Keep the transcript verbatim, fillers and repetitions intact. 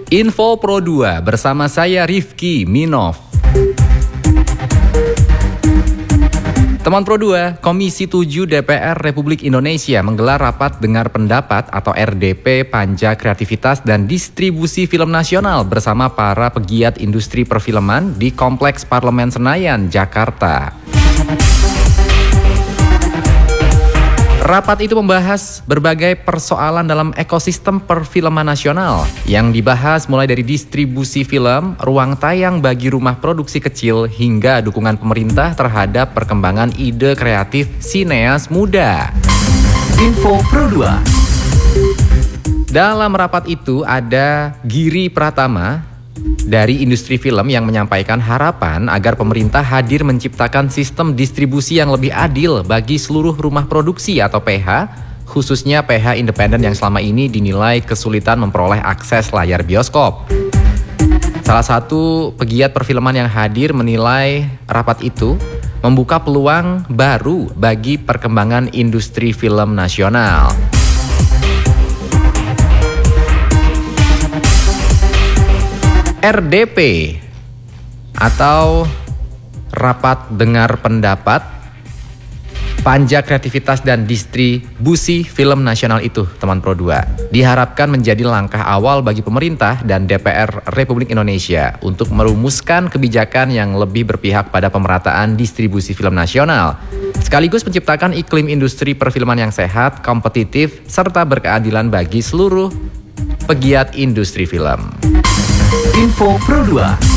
Info Pro dua bersama saya Rifki Minov. Teman Pro dua, Komisi tujuh D P R Republik Indonesia menggelar rapat dengar pendapat atau R D P Panja Kreativitas dan Distribusi Film Nasional bersama para pegiat industri perfilman di Kompleks Parlemen Senayan, Jakarta. Rapat itu membahas berbagai persoalan dalam ekosistem perfilman nasional yang dibahas mulai dari distribusi film, ruang tayang bagi rumah produksi kecil, hingga dukungan pemerintah terhadap perkembangan ide kreatif sineas muda. Info Pro dua. Dalam rapat itu ada Giri Pratama dari industri film yang menyampaikan harapan agar pemerintah hadir menciptakan sistem distribusi yang lebih adil bagi seluruh rumah produksi atau P H, khususnya P H independen yang selama ini dinilai kesulitan memperoleh akses layar bioskop. Salah satu pegiat perfilman yang hadir menilai rapat itu membuka peluang baru bagi perkembangan industri film nasional. R D P atau Rapat Dengar Pendapat Panja Kreativitas dan Distribusi Film Nasional itu, teman Pro dua, diharapkan menjadi langkah awal bagi pemerintah dan D P R Republik Indonesia untuk merumuskan kebijakan yang lebih berpihak pada pemerataan distribusi film nasional, sekaligus menciptakan iklim industri perfilman yang sehat, kompetitif, serta berkeadilan bagi seluruh pegiat industri film. Info Pro dua.